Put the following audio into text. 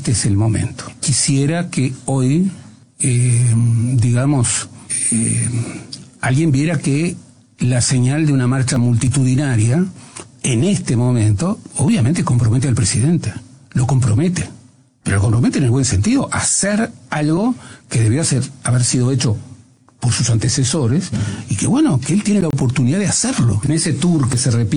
este es el momento. Quisiera que hoy, alguien viera que la señal de una marcha multitudinaria, en este momento, obviamente compromete al presidente. Lo compromete. Pero lo compromete en el buen sentido. Hacer algo que debió haber sido hecho por sus antecesores, y que él tiene la oportunidad de hacerlo. En ese tour que se repite